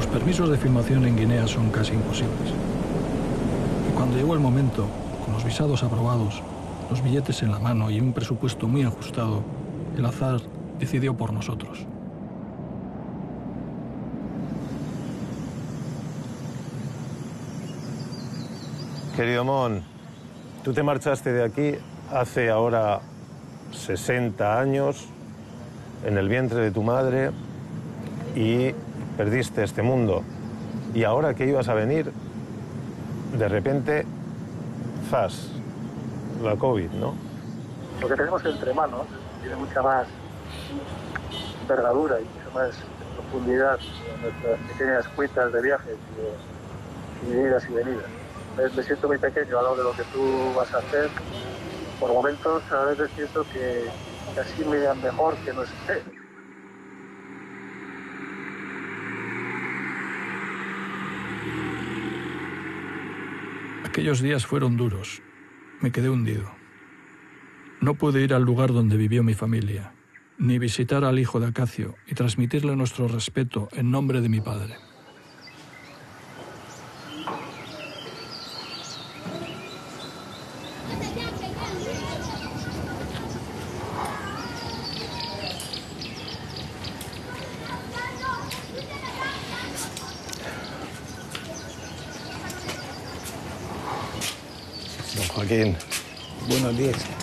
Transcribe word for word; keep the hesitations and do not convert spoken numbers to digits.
Los permisos de filmación en Guinea son casi imposibles. Y cuando llegó el momento, con los visados aprobados, los billetes en la mano y un presupuesto muy ajustado, el azar decidió por nosotros. Querido Mon, tú te marchaste de aquí hace ahora sesenta años, en el vientre de tu madre, y perdiste este mundo. Y ahora que ibas a venir, de repente, zas, la COVID, ¿no? Lo que tenemos entre manos tiene mucha más envergadura y mucha más profundidad en nuestras pequeñas cuitas de viajes y de, y de idas y venidas. Entonces, me siento muy pequeño al lado de lo que tú vas a hacer. Por momentos, a veces siento que casi me da mejor que no esté. Aquellos días fueron duros. Me quedé hundido. No pude ir al lugar donde vivió mi familia, ni visitar al hijo de Acacio y transmitirle nuestro respeto en nombre de mi padre. Don Joaquín. Buenos días.